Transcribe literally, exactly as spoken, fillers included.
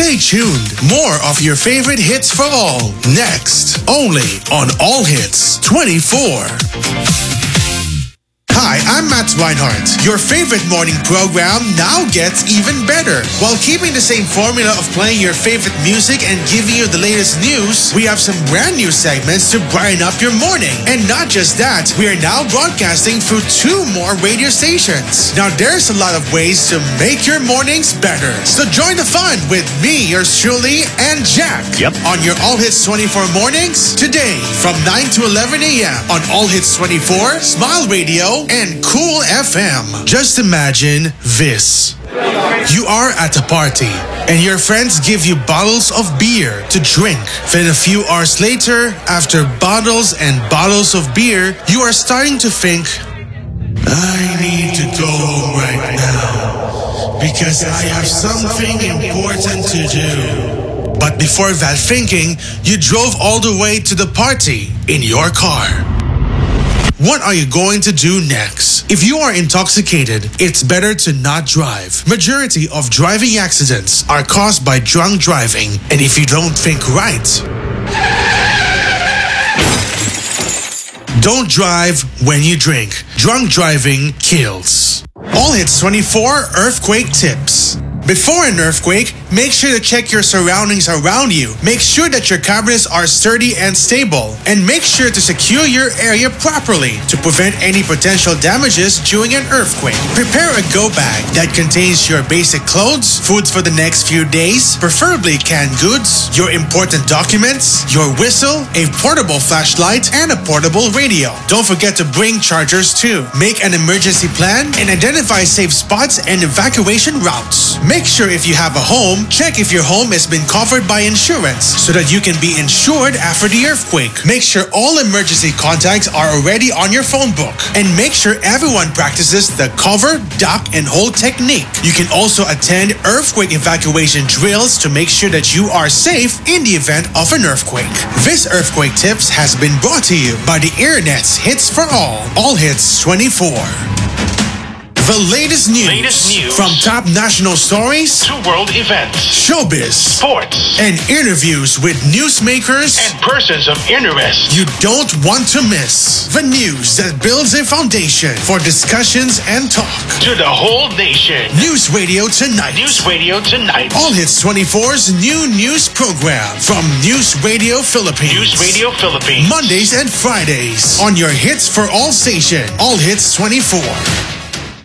Stay tuned. More of your favorite hits for all. Next, only on All Hits twenty-four. Hi, I'm Matt Reinhardt. Your favorite morning program now gets even better. While keeping the same formula of playing your favorite music and giving you the latest news, we have some brand new segments to brighten up your morning. And not just that, we are now broadcasting through two more radio stations. Now there's a lot of ways to make your mornings better. So join the fun with me, yours truly, and Jack. Yep. On your All Hits twenty-four mornings today from nine to eleven a.m. on All Hits twenty-four, Smile Radio, and Cool F M. Just imagine this. You are at a party and your friends give you bottles of beer to drink. Then a few hours later, after bottles and bottles of beer, you are starting to think, I need to go home right now because I have something important to do. But before that thinking, you drove all the way to the party in your car. What are you going to do next? If you are intoxicated, it's better to not drive. Majority of driving accidents are caused by drunk driving, and if you don't think right, don't drive when you drink. Drunk driving kills. All Hits twenty-four Earthquake Tips. Before an earthquake, make sure to check your surroundings around you. Make sure that your cabinets are sturdy and stable. And make sure to secure your area properly to prevent any potential damages during an earthquake. Prepare a go bag that contains your basic clothes, foods for the next few days, preferably canned goods, your important documents, your whistle, a portable flashlight, and a portable radio. Don't forget to bring chargers too. Make an emergency plan and identify safe spots and evacuation routes. Make sure if you have a home, check if your home has been covered by insurance so that you can be insured after the earthquake. Make sure all emergency contacts are already on your phone book. And make sure everyone practices the cover, duck, and hold technique. You can also attend earthquake evacuation drills to make sure that you are safe in the event of an earthquake. This Earthquake Tips has been brought to you by the Internet's Hits for All, All Hits twenty-four. The latest news, latest news from top national stories to world events, showbiz, sports, and interviews with newsmakers and persons of interest. You don't want to miss the news that builds a foundation for discussions and talk. To the whole nation. News Radio Tonight. News Radio Tonight. All Hits twenty-four's new news program from News Radio Philippines. News Radio Philippines. Mondays and Fridays on your Hits for All station, All Hits twenty-four.